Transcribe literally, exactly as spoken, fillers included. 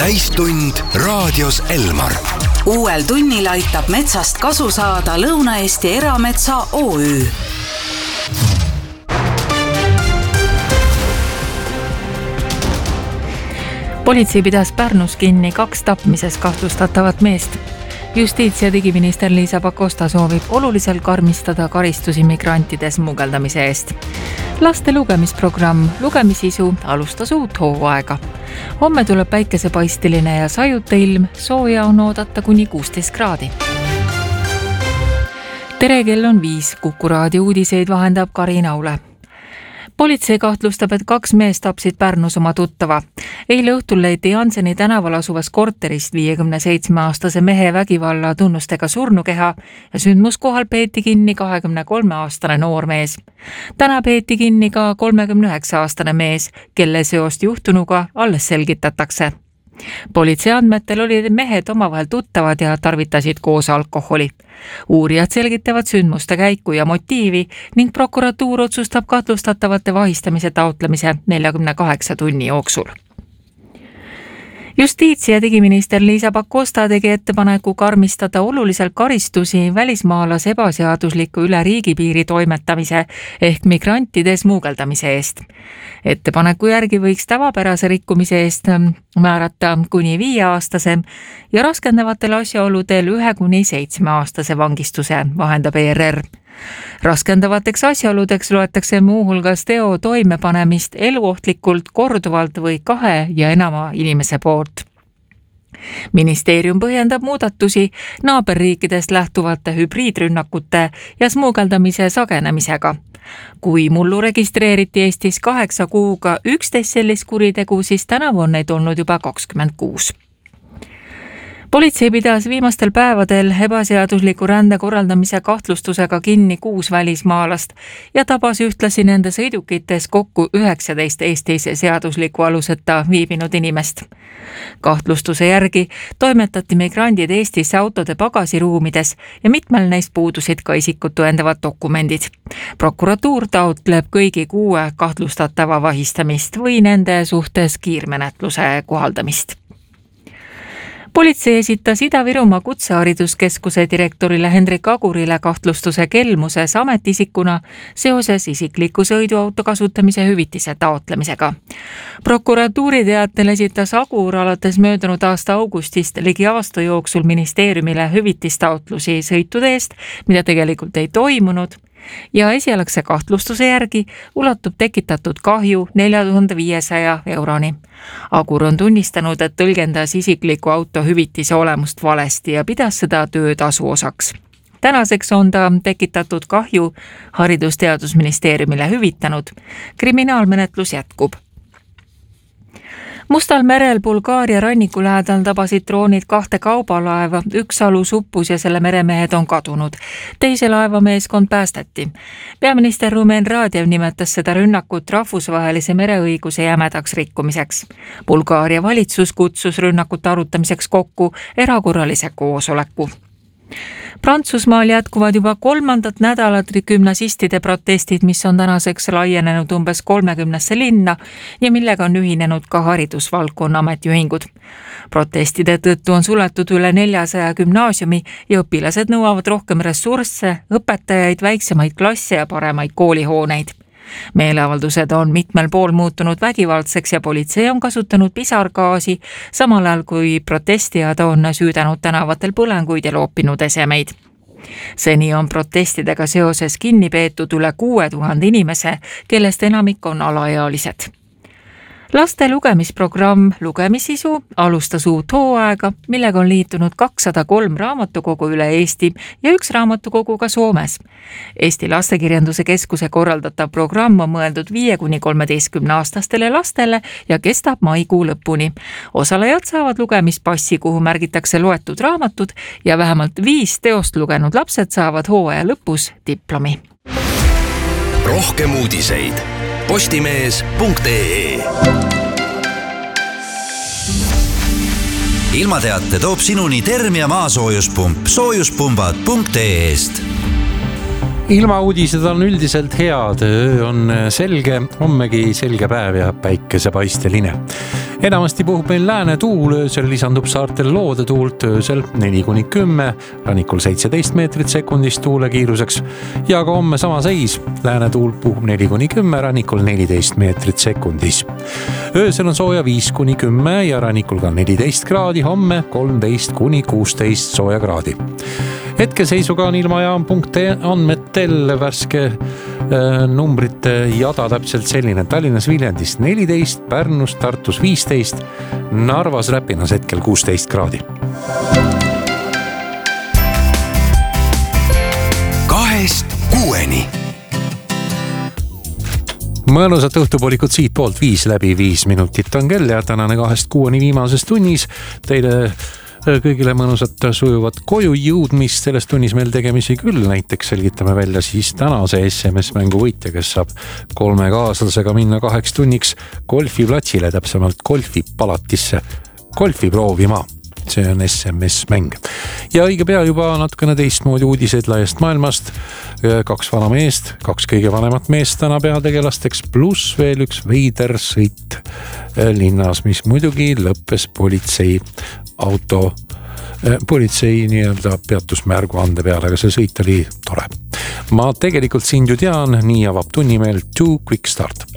täistund raadios Elmar. Uuel tunnil aitab metsast kasu saada Lõuna-Eesti Erametsa O Ü. Politsei pidas Pärnus kinni kaks tapmises kahtlustatavat meest. Justiits- ja digiminister Liisa Pakosta soovib oluliselt karmistada karistusi migrantide smugeldamise eest. Laste lugemisprogramm Lugemisisu alustas uut hooaega. Homme tuleb päikesepaistiline ja sajuta ilm, sooja on oodata kuni kuusteist kraadi. Tere, kell on viis, Kuku raadio uudiseid vahendab Karin Aule. Politsei kahtlustab, et kaks meest tapsid Pärnus oma tuttava. Eile õhtul leiti Janseni tänaval asuvas korterist viiekümne seitsme aastase mehe vägivalla tunnustega surnukeha ja sündmuskohal peeti kinni kahekümne kolme aastane noormees. Täna peeti kinni ka kolmekümne üheksa aastane mees, kelle seost juhtunuga alles selgitatakse. Politsei andmetel olid mehed omavahel tuttavad ja tarvitasid koos alkoholi. Uurijad selgitavad sündmuste käiku ja motiivi ning prokuratuur otsustab kahtlustatavate vahistamise taotlemise neljakümne kaheksa tunni jooksul. Justiits- ja digiminister Liisa Pakosta tegi ettepaneku karmistada oluliselt karistusi välismaalase ebaseadusliku üle riigipiiri toimetamise ehk migrantide smugeldamise eest. Ettepaneku järgi võiks tavapärase rikkumise eest määrata kuni viieaastase ja raskendavatel asjaoludel ühe kuni seitsme aastase vangistuse, vahendab E R R. Raskendavateks asjaoludeks loetakse muuhulgas teo toimepanemist eluohtlikult, korduvalt või kahe ja enama inimese poolt. Ministeerium põhjendab muudatusi naaberriikidest lähtuvate hübriidrünnakute ja smugeldamise sagenemisega. Kui mullu registreeriti Eestis kaheksa kuuga üksteist sellist kuritegu, siis tänavu on neid olnud juba kakskümmend kuus. Politsei pidas viimastel päevadel ebaseadusliku rände korraldamise kahtlustusega kinni kuus välismaalast ja tabas ühtlasi nende sõidukites kokku üheksateist Eestis seadusliku aluseta viibinud inimest. Kahtlustuse järgi toimetati migrandid Eestisse autode pagasiruumides ja mitmel neist puudusid ka isikut tõendavad dokumendid. Prokuratuur taotleb kõigi kuue kahtlustatava vahistamist või nende suhtes kiirmenetluse kohaldamist. Politsei esitas Ida-Virumaa Kutsehariduskeskuse direktorile Hendrik Agurile kahtlustuse kelmuses ametiisikuna seoses isikliku sõiduauto kasutamise hüvitise taotlemisega. Prokuratuuri teatel esitas Agur alates möödunud aasta augustist ligi aasta jooksul ministeeriumile hüvitistaotlusi sõitude eest, mida tegelikult ei toimunud, ja esialgse kahtlustuse järgi ulatub tekitatud kahju nelja tuhande viiesaja euroni. Agur on tunnistanud, et tõlgendas isikliku auto hüvitise olemust valesti ja pidas seda töötasu osaks. Tänaseks on ta tekitatud kahju Haridus-Teadusministeeriumile hüvitanud. Kriminaalmenetlus jätkub. Mustal merel Bulgaaria ranniku lähedal tabasid droonid kahte kaubalaeva, üks alus uppus ja selle meremehed on kadunud. Teise laevameeskond päästeti. Peaminister Rumen Radev nimetas seda rünnakut rahvusvahelise mereõiguse jämedaks rikkumiseks. Bulgaaria valitsus kutsus rünnakut arutamiseks kokku erakorralise koosoleku. Prantsusmaal jätkuvad juba kolmandat nädalat gümnasistide protestid, mis on tänaseks laienenud umbes kolmekümnesse linna ja millega on ühinenud ka haridusvaldkonna ametiühingud. Protestide tõttu on suletud üle neljasaja gümnaasiumi ja õpilased nõuavad rohkem ressursse, õpetajaid, väiksemaid klasse ja paremaid koolihooneid. Meeleavaldused on mitmel pool muutunud vägivaldseks ja politsei on kasutanud pisargaasi, samal ajal kui protestijad on süüdanud tänavatel põlenguid ja loopinud esemeid. Seni on protestidega seoses kinni peetud üle kuue tuhande inimese, kellest enamik on alaealised. Laste lugemisprogramm Lugemisisu alustas uut hooaega, millega on liitunud kakssada kolm raamatukogu üle Eesti ja üks raamatukogu ka Soomes. Eesti Lastekirjanduse Keskuse korraldatav programm on mõeldud viie kuni kolmeteistkümne aastastele lastele ja kestab maikuu lõpuni. Osalejad saavad lugemispassi, kuhu märgitakse loetud raamatud ja vähemalt viis teost lugenud lapsed saavad hooaja lõpus diplomi. Rohkem uudiseid postimees punkt ee. Ilmateate toob sinuni Termia maasoojuspump soojuspumbad punkt ee-st. Ilmauudised on üldiselt head, öö on selge, hommegi selge päev ja päikesepaisteline. enamasti puhub meil lääne tuul, öösel lisandub saartel loode tuult öösel neli kuni kümme, rannikul seitseteist meetrit sekundis tuule kiiruseks ja ka homme sama seis. Lääne tuul puhub neli kuni kümme, rannikul neliteist meetrit sekundis. Öösel on sooja viis kuni kümme ja rannikul ka neliteist kraadi, homme kolmteist kuni kuusteist sooja kraadi. Hetkeseisuga on ilmajaam punkt andmetel värske äh, numbrite jada täpselt selline. Tallinnas Viljandis neliteist, Pärnus, Tartus viisteist, Narvas Räpinas hetkel kuusteist kraadi. Kahest kuueni. Mõnusat õhtupoolikut siit poolt viis läbi viis minutit on kell ja tänane kahest kuueni viimases tunnis teile kõigile mõnusat sujuvat koju jõudmist. Selles tunnis meil tegemisi küll, näiteks selgitame välja siis tänase S M S-mängu võitja, kes saab kolme kaaslasega minna kaheks tunniks golfiplatsile, täpsemalt golfipalatisse golfi proovima. See on S M S-mäng. Ja õige pea juba natukene teistmoodi uudised laiast maailmast. Kaks vana meest, kaks kõige vanemat meest täna peategelasteks, pluss veel üks veider sõit linnas, mis muidugi lõppes politsei auto, politsei nii-öelda peatusmärgu ande peale, aga see sõit oli tore. Ma tegelikult sind ju tean, nii avab tunni meil Too Quick Start.